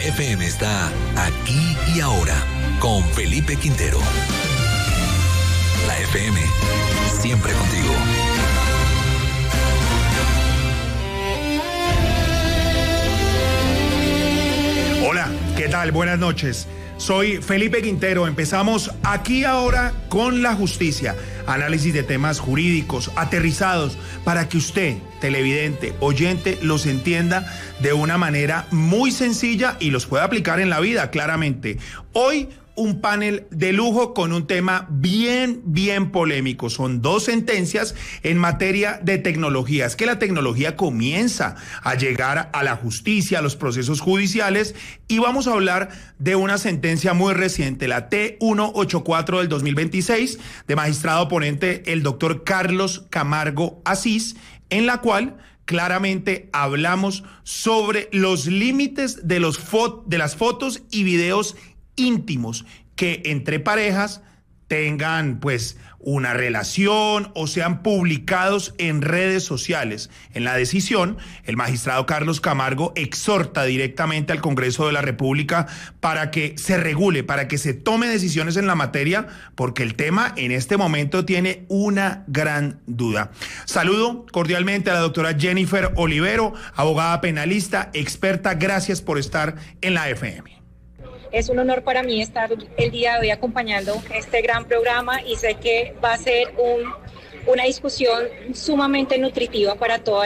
FM está aquí y ahora con Felipe Quintero. La FM, siempre contigo. Hola, ¿qué tal? Buenas noches. Soy Felipe Quintero. Empezamos aquí ahora con la justicia. Análisis de temas jurídicos aterrizados para que usted, televidente, oyente, los entienda de una manera muy sencilla y los pueda aplicar en la vida, claramente. Hoy un panel de lujo con un tema bien polémico. Son 2 sentencias en materia de tecnología. Es que la tecnología comienza a llegar a la justicia, a los procesos judiciales, y vamos a hablar de una sentencia muy reciente, la T184 del 2026, de magistrado ponente el doctor Carlos Camargo Asís, en la cual claramente hablamos sobre los límites de las fotos y videos íntimos que entre parejas tengan pues una relación o sean publicados en redes sociales. En la decisión, el magistrado Carlos Camargo exhorta directamente al Congreso de la República para que se regule, para que se tome decisiones en la materia, porque el tema en este momento tiene una gran duda. Saludo cordialmente a la doctora Jennifer Olivero, abogada penalista, experta. Gracias por estar en la FM. Es un honor para mí estar el día de hoy acompañando este gran programa y sé que va a ser una discusión sumamente nutritiva para todos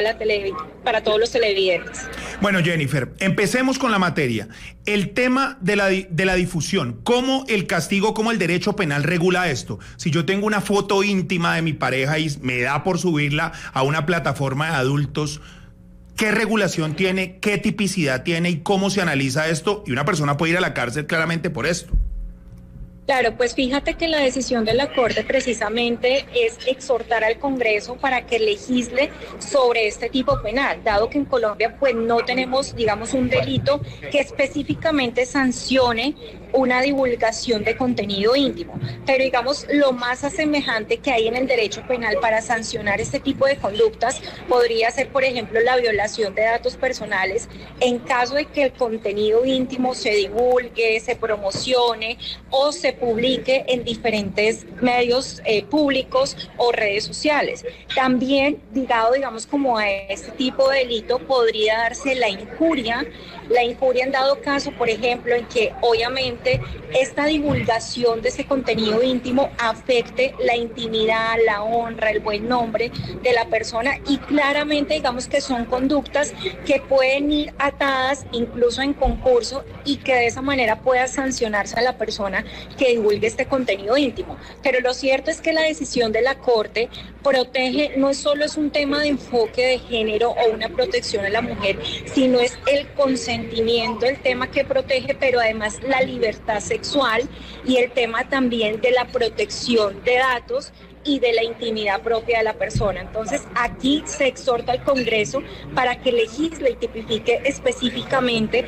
los televidentes. Bueno, Jennifer, empecemos con la materia. El tema de la difusión, ¿cómo el castigo, cómo el derecho penal regula esto? Si yo tengo una foto íntima de mi pareja y me da por subirla a una plataforma de adultos, ¿qué regulación tiene, qué tipicidad tiene y cómo se analiza esto? Y una persona puede ir a la cárcel claramente por esto. Claro, pues fíjate que la decisión de la Corte precisamente es exhortar al Congreso para que legisle sobre este tipo penal, dado que en Colombia pues no tenemos, digamos, un delito que específicamente sancione una divulgación de contenido íntimo. Pero digamos, lo más asemejante que hay en el derecho penal para sancionar este tipo de conductas podría ser, por ejemplo, la violación de datos personales en caso de que el contenido íntimo se divulgue, se promocione o se publique en diferentes medios públicos o redes sociales. También, digamos, como a este tipo de delito podría darse la injuria en dado caso, por ejemplo, en que obviamente esta divulgación de ese contenido íntimo afecte la intimidad, la honra, el buen nombre de la persona, y claramente digamos que son conductas que pueden ir atadas incluso en concurso y que de esa manera pueda sancionarse a la persona que divulgue este contenido íntimo. Pero lo cierto es que la decisión de la Corte protege, no solo es un tema de enfoque de género o una protección a la mujer, sino es el consentimiento, el tema que protege, pero además la libertad sexual y el tema también de la protección de datos y de la intimidad propia de la persona. Entonces, aquí se exhorta al Congreso para que legisle y tipifique específicamente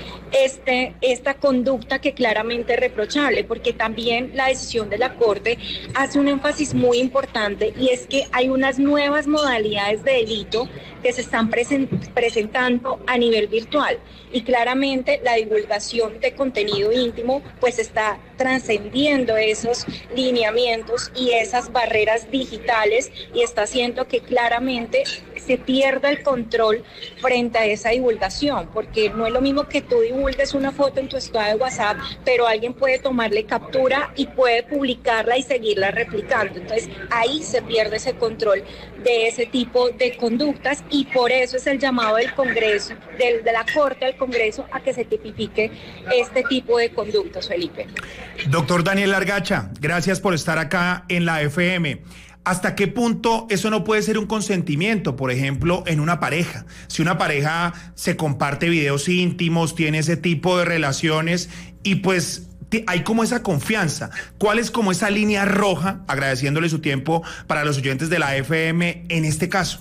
esta conducta que claramente es reprochable, porque también la decisión de la Corte hace un énfasis muy importante, y es que hay unas nuevas modalidades de delito que se están presentando a nivel virtual, y claramente la divulgación de contenido íntimo pues está trascendiendo esos lineamientos y esas barreras digitales, y está haciendo que claramente se pierda el control frente a esa divulgación, porque no es lo mismo que tú divulgues una foto en tu estado de WhatsApp, pero alguien puede tomarle captura y puede publicarla y seguirla replicando. Entonces ahí se pierde ese control de ese tipo de conductas, y por eso es el llamado del Congreso, de la Corte al Congreso, a que se tipifique este tipo de conductas, Felipe. Doctor Daniel Largacha, gracias por estar acá en la FM. ¿Hasta qué punto eso no puede ser un consentimiento, por ejemplo, en una pareja? Si una pareja se comparte videos íntimos, tiene ese tipo de relaciones y pues hay como esa confianza. ¿Cuál es como esa línea roja, agradeciéndole su tiempo para los oyentes de la FM en este caso?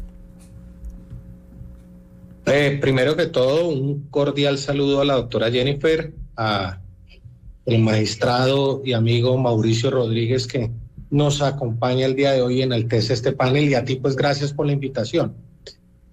Primero que todo, un cordial saludo a la doctora Jennifer, a el magistrado y amigo Mauricio Rodríguez, que nos acompaña el día de hoy en el este panel, y a ti pues gracias por la invitación.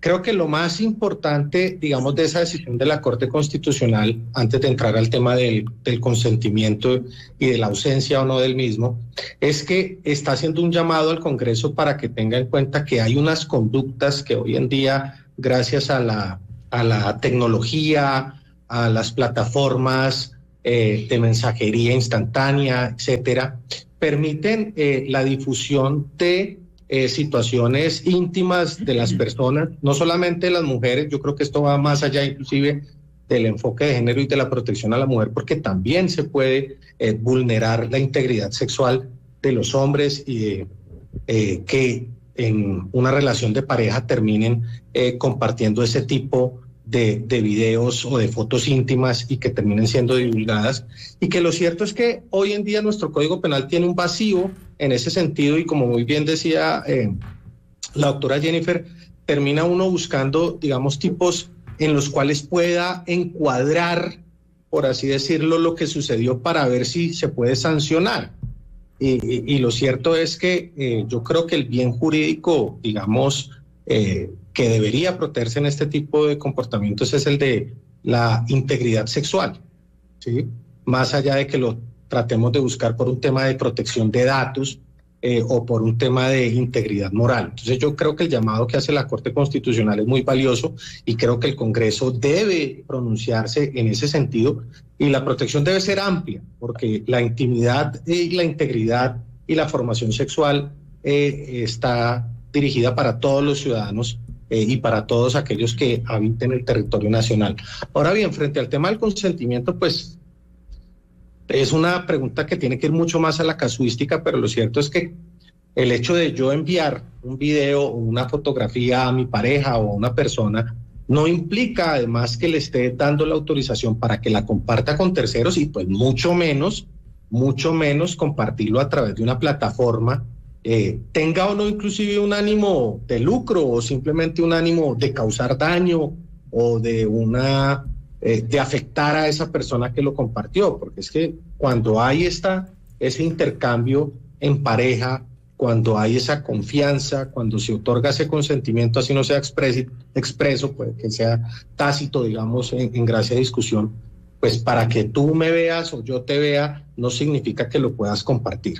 creo que lo más importante, digamos, de esa decisión de la Corte Constitucional, antes de entrar al tema del consentimiento y de la ausencia o no del mismo, es que está haciendo un llamado al Congreso para que tenga en cuenta que hay unas conductas que hoy en día, gracias a la tecnología, a las plataformas de mensajería instantánea, etcétera, permiten la difusión de situaciones íntimas de las personas, no solamente de las mujeres. Yo creo que esto va más allá inclusive del enfoque de género y de la protección a la mujer, porque también se puede vulnerar la integridad sexual de los hombres y que en una relación de pareja terminen compartiendo ese tipo de videos o de fotos íntimas y que terminen siendo divulgadas, y que lo cierto es que hoy en día nuestro Código Penal tiene un vacío en ese sentido, y como muy bien decía la doctora Jennifer, termina uno buscando, digamos, tipos en los cuales pueda encuadrar, por así decirlo, lo que sucedió para ver si se puede sancionar. Y lo cierto es que yo creo que el bien jurídico, digamos, que debería protegerse en este tipo de comportamientos es el de la integridad sexual, ¿sí? Más allá de que lo tratemos de buscar por un tema de protección de datos o por un tema de integridad moral. Entonces yo creo que el llamado que hace la Corte Constitucional es muy valioso, y creo que el Congreso debe pronunciarse en ese sentido, y la protección debe ser amplia, porque la intimidad y la integridad y la formación sexual está dirigida para todos los ciudadanos y para todos aquellos que habiten el territorio nacional. Ahora bien, frente al tema del consentimiento, pues es una pregunta que tiene que ir mucho más a la casuística, pero lo cierto es que el hecho de yo enviar un video o una fotografía a mi pareja o a una persona no implica además que le esté dando la autorización para que la comparta con terceros, y pues mucho menos compartirlo a través de una plataforma, tenga o no inclusive un ánimo de lucro o simplemente un ánimo de causar daño o de afectar a esa persona que lo compartió, porque es que cuando hay ese intercambio en pareja, cuando hay esa confianza, cuando se otorga ese consentimiento, así no sea expreso, puede que sea tácito, digamos, en gracia de discusión, pues para que tú me veas o yo te vea no significa que lo puedas compartir.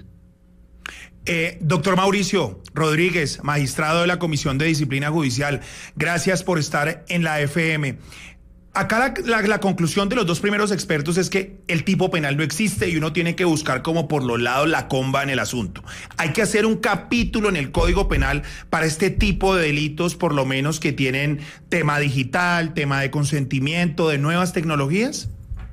Doctor Mauricio Rodríguez, magistrado de la Comisión de Disciplina Judicial, gracias por estar en la FM. Acá la conclusión de los dos primeros expertos es que el tipo penal no existe y uno tiene que buscar como por los lados la comba en el asunto. Hay que hacer un capítulo en el Código Penal para este tipo de delitos, por lo menos que tienen tema digital, tema de consentimiento, de nuevas tecnologías.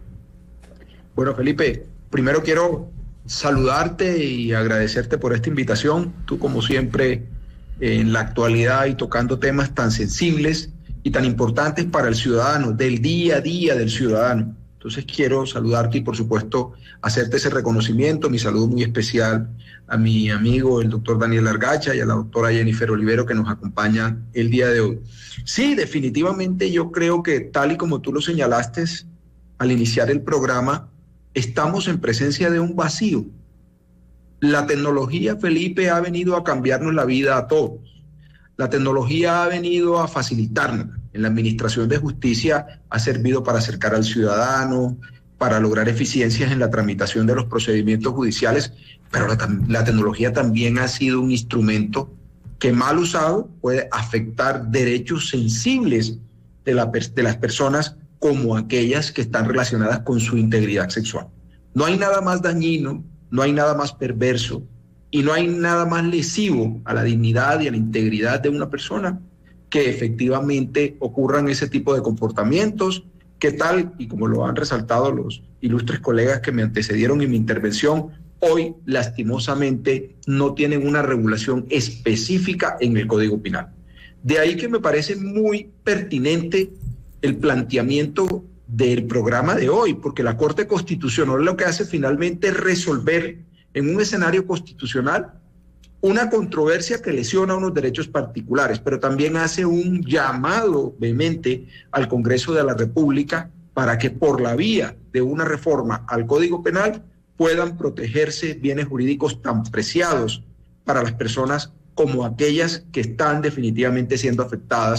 Bueno, Felipe, primero quiero saludarte y agradecerte por esta invitación. Tú, como siempre, en la actualidad y tocando temas tan sensibles y tan importantes para el ciudadano, del día a día del ciudadano. Entonces quiero saludarte y, por supuesto, hacerte ese reconocimiento. Mi saludo muy especial a mi amigo, el doctor Daniel Argacha, y a la doctora Jennifer Olivero, que nos acompaña el día de hoy. Sí, definitivamente yo creo que, tal y como tú lo señalaste al iniciar el programa, estamos en presencia de un vacío. La tecnología, Felipe, ha venido a cambiarnos la vida a todos. La tecnología ha venido a facilitarnos. En la administración de justicia ha servido para acercar al ciudadano, para lograr eficiencias en la tramitación de los procedimientos judiciales, pero la tecnología también ha sido un instrumento que, mal usado, puede afectar derechos sensibles de las personas, como aquellas que están relacionadas con su integridad sexual. No hay nada más dañino, no hay nada más perverso y no hay nada más lesivo a la dignidad y a la integridad de una persona que efectivamente ocurran ese tipo de comportamientos que, tal y como lo han resaltado los ilustres colegas que me antecedieron en mi intervención, hoy lastimosamente no tienen una regulación específica en el Código Penal. De ahí que me parece muy pertinente el planteamiento del programa de hoy, porque la Corte Constitucional lo que hace finalmente es resolver en un escenario constitucional una controversia que lesiona unos derechos particulares, pero también hace un llamado vehemente al Congreso de la República para que, por la vía de una reforma al Código Penal, puedan protegerse bienes jurídicos tan preciados para las personas como aquellas que están definitivamente siendo afectadas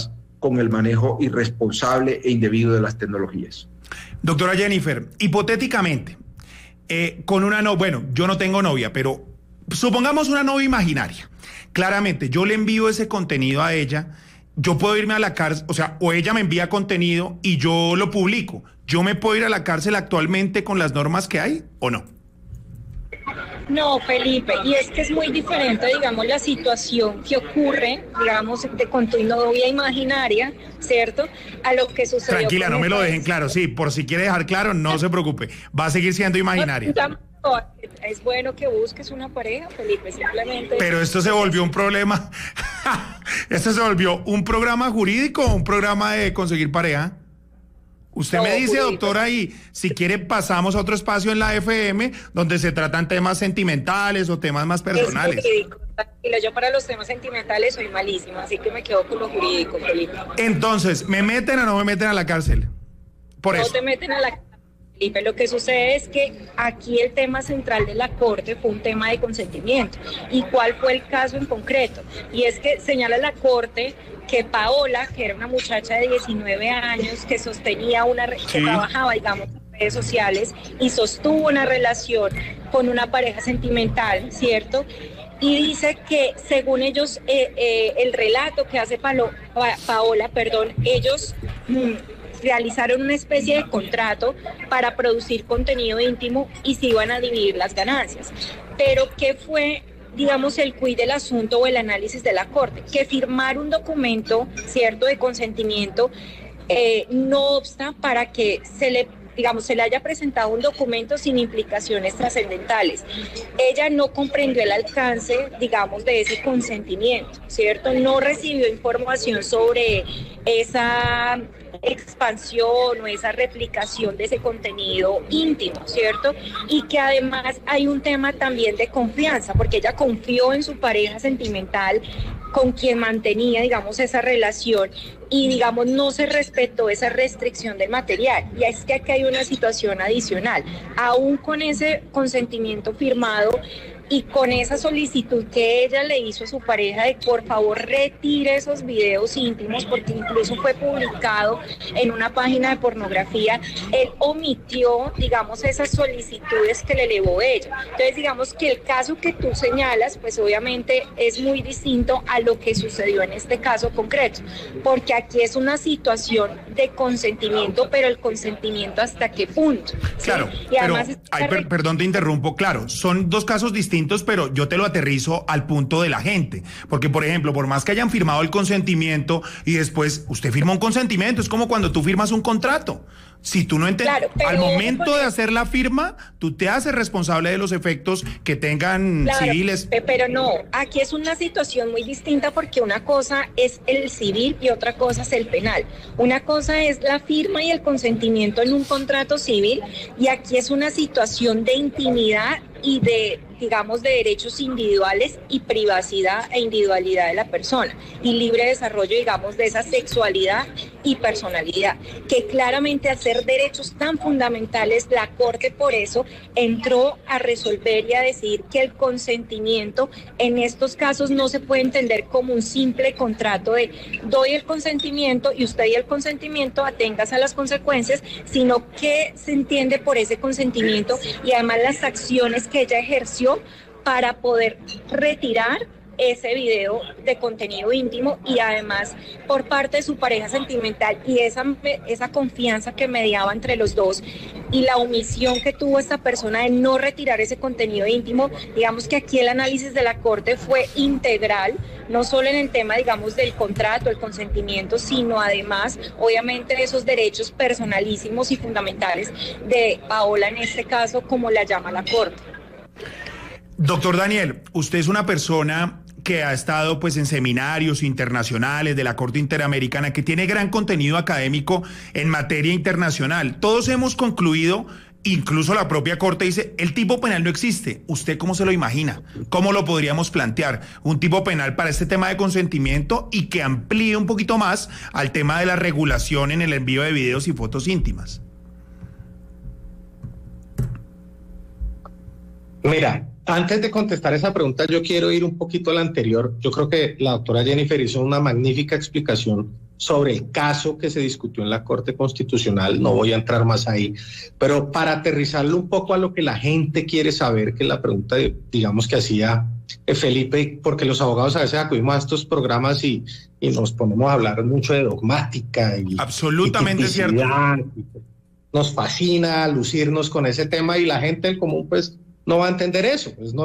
con el manejo irresponsable e indebido de las tecnologías. Doctora Jennifer, hipotéticamente, bueno, yo no tengo novia, pero supongamos una novia imaginaria. Claramente, yo le envío ese contenido a ella, yo puedo irme a la cárcel, o ella me envía contenido y yo lo publico. ¿Yo me puedo ir a la cárcel actualmente con las normas que hay o no? No, Felipe, y es que es muy diferente, digamos, la situación que ocurre, digamos, con tu novia imaginaria, ¿cierto? A lo que sucedió. Tranquila, no me lo dejen claro, sí, por si quiere dejar claro, no se preocupe, va a seguir siendo imaginaria. Es bueno que busques una pareja, Felipe, simplemente... Pero esto se volvió un problema, esto se volvió un programa jurídico o un programa de conseguir pareja. Usted me dice, doctora, y si quiere pasamos a otro espacio en la FM donde se tratan temas sentimentales o temas más personales. Es jurídico, tranquilo, yo para los temas sentimentales soy malísima, así que me quedo con lo jurídico, Felipe. Entonces, ¿me meten o no me meten a la cárcel? Por eso. No te meten a la cárcel, Felipe. Lo que sucede es que aquí el tema central de la Corte fue un tema de consentimiento. ¿Y cuál fue el caso en concreto? Y es que señala la Corte que Paola, que era una muchacha de 19 años, que sostenía que trabajaba, digamos, en redes sociales y sostuvo una relación con una pareja sentimental, ¿cierto? Y dice que según ellos, el relato que hace Paola, ellos realizaron una especie de contrato para producir contenido íntimo y se iban a dividir las ganancias. Pero ¿qué fue, digamos, el quid del asunto o el análisis de la Corte? Que firmar un documento, cierto, de consentimiento no obsta para que se le haya presentado un documento sin implicaciones trascendentales. Ella no comprendió el alcance, digamos, de ese consentimiento, ¿cierto? No recibió información sobre esa expansión o esa replicación de ese contenido íntimo, ¿cierto? Y que además hay un tema también de confianza, porque ella confió en su pareja sentimental con quien mantenía, digamos, esa relación y, digamos, no se respetó esa restricción del material. Y es que aquí hay una situación adicional. Aún con ese consentimiento firmado y con esa solicitud que ella le hizo a su pareja de por favor retire esos videos íntimos, porque incluso fue publicado en una página de pornografía, él omitió, digamos, esas solicitudes que le elevó ella. Entonces, digamos que el caso que tú señalas, pues obviamente es muy distinto a lo que sucedió en este caso concreto, porque aquí es una situación de consentimiento, pero el consentimiento hasta qué punto. Claro, ¿sí? Y además perdón te interrumpo, claro, son dos casos distintos, pero yo te lo aterrizo al punto de la gente, porque por ejemplo, por más que hayan firmado el consentimiento y después usted firma un consentimiento, es como cuando tú firmas un contrato. Si tú no entiendes, claro, al momento de hacer la firma, tú te haces responsable de los efectos que tengan civiles. Pero no, aquí es una situación muy distinta porque una cosa es el civil y otra cosa es el penal. Una cosa es la firma y el consentimiento en un contrato civil y aquí es una situación de intimidad y de, digamos, de derechos individuales y privacidad e individualidad de la persona y libre desarrollo, digamos, de esa sexualidad y personalidad, que claramente al ser derechos tan fundamentales, la Corte por eso entró a resolver y a decir que el consentimiento en estos casos no se puede entender como un simple contrato de doy el consentimiento y usted y el consentimiento aténgase a las consecuencias, sino que se entiende por ese consentimiento y además las acciones que ella ejerció para poder retirar ese video de contenido íntimo y además por parte de su pareja sentimental y esa confianza que mediaba entre los dos y la omisión que tuvo esta persona de no retirar ese contenido íntimo. Digamos que aquí el análisis de la Corte fue integral, no solo en el tema, digamos, del contrato, el consentimiento, sino además, obviamente, de esos derechos personalísimos y fundamentales de Paola en este caso, como la llama la Corte. Doctor Daniel, usted es una persona que ha estado pues en seminarios internacionales de la Corte Interamericana, que tiene gran contenido académico en materia internacional. Todos hemos concluido, incluso la propia Corte dice, el tipo penal no existe. ¿Usted cómo se lo imagina? ¿Cómo lo podríamos plantear? Un tipo penal para este tema de consentimiento y que amplíe un poquito más al tema de la regulación en el envío de videos y fotos íntimas. Mira, antes de contestar esa pregunta, yo quiero ir un poquito a la anterior. Yo creo que la doctora Jennifer hizo una magnífica explicación sobre el caso que se discutió en la Corte Constitucional, no voy a entrar más ahí, pero para aterrizarlo un poco a lo que la gente quiere saber, que es la pregunta, digamos, que hacía Felipe, porque los abogados a veces acudimos a estos programas y nos ponemos a hablar mucho de dogmática y absolutamente cierto. Nos fascina lucirnos con ese tema y la gente del común pues no va a entender eso, pues no